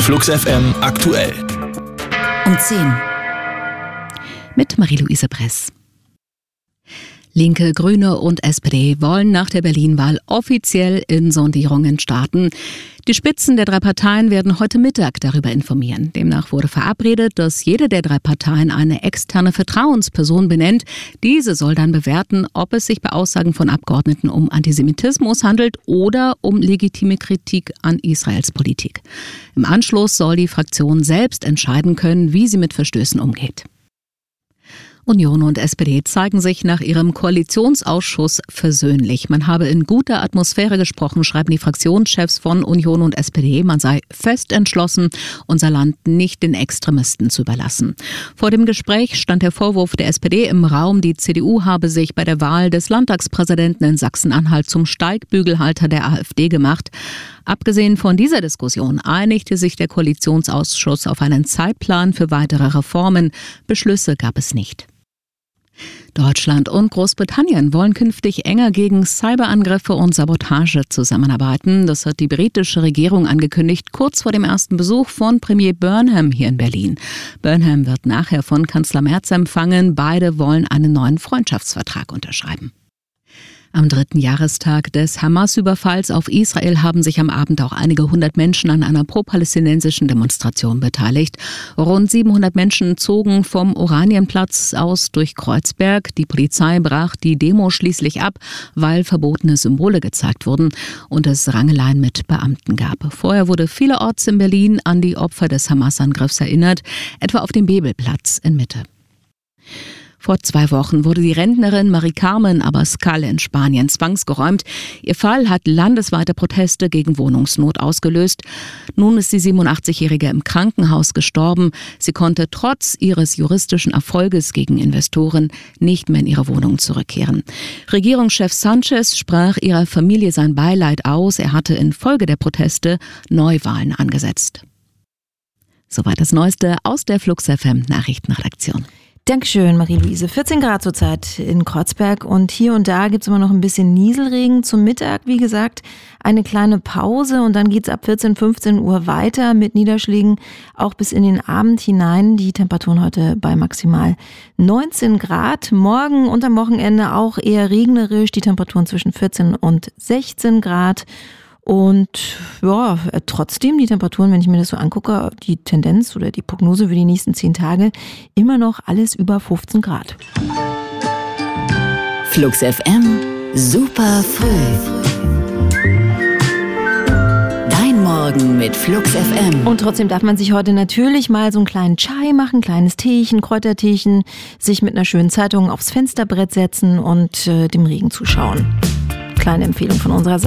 Flux FM aktuell. Um 10. Mit Marie-Louise Press. Linke, Grüne und SPD wollen nach der Berlin-Wahl offiziell in Sondierungen starten. Die Spitzen der 3 Parteien werden heute Mittag darüber informieren. Demnach wurde verabredet, dass jede der 3 Parteien eine externe Vertrauensperson benennt. Diese soll dann bewerten, ob es sich bei Aussagen von Abgeordneten um Antisemitismus handelt oder um legitime Kritik an Israels Politik. Im Anschluss soll die Fraktion selbst entscheiden können, wie sie mit Verstößen umgeht. Union und SPD zeigen sich nach ihrem Koalitionsausschuss versöhnlich. Man habe in guter Atmosphäre gesprochen, schreiben die Fraktionschefs von Union und SPD. Man sei fest entschlossen, unser Land nicht den Extremisten zu überlassen. Vor dem Gespräch stand der Vorwurf der SPD im Raum, die CDU habe sich bei der Wahl des Landtagspräsidenten in Sachsen-Anhalt zum Steigbügelhalter der AfD gemacht. Abgesehen von dieser Diskussion einigte sich der Koalitionsausschuss auf einen Zeitplan für weitere Reformen. Beschlüsse gab es nicht. Deutschland und Großbritannien wollen künftig enger gegen Cyberangriffe und Sabotage zusammenarbeiten. Das hat die britische Regierung angekündigt, kurz vor dem ersten Besuch von Premier Burnham hier in Berlin. Burnham wird nachher von Kanzler Merz empfangen. Beide wollen einen neuen Freundschaftsvertrag unterschreiben. Am 3. Jahrestag des Hamas-Überfalls auf Israel haben sich am Abend auch einige hundert Menschen an einer pro-palästinensischen Demonstration beteiligt. Rund 700 Menschen zogen vom Oranienplatz aus durch Kreuzberg. Die Polizei brach die Demo schließlich ab, weil verbotene Symbole gezeigt wurden und es Rangeleien mit Beamten gab. Vorher wurde vielerorts in Berlin an die Opfer des Hamas-Angriffs erinnert, etwa auf dem Bebelplatz in Mitte. Vor 2 Wochen wurde die Rentnerin Mari Carmen Abascal in Spanien zwangsgeräumt. Ihr Fall hat landesweite Proteste gegen Wohnungsnot ausgelöst. Nun ist die 87-Jährige im Krankenhaus gestorben. Sie konnte trotz ihres juristischen Erfolges gegen Investoren nicht mehr in ihre Wohnung zurückkehren. Regierungschef Sanchez sprach ihrer Familie sein Beileid aus. Er hatte infolge der Proteste Neuwahlen angesetzt. Soweit das Neueste aus der Flux FM Nachrichtenredaktion. Dankeschön, Marie-Louise. 14 Grad zurzeit in Kreuzberg und hier und da gibt es immer noch ein bisschen Nieselregen. Zum Mittag, wie gesagt, eine kleine Pause und dann geht es ab 14, 15 Uhr weiter mit Niederschlägen, auch bis in den Abend hinein. Die Temperaturen heute bei maximal 19 Grad. Morgen und am Wochenende auch eher regnerisch, die Temperaturen zwischen 14 und 16 Grad. Und ja, trotzdem die Temperaturen, wenn ich mir das so angucke, die Tendenz oder die Prognose für die nächsten 10 Tage, immer noch alles über 15 Grad. Flux FM, super früh. Dein Morgen mit Flux FM. Und trotzdem darf man sich heute natürlich mal so einen kleinen Chai machen, kleines Teechen, Kräuterteechen, sich mit einer schönen Zeitung aufs Fensterbrett setzen und dem Regen zuschauen. Kleine Empfehlung von unserer Seite.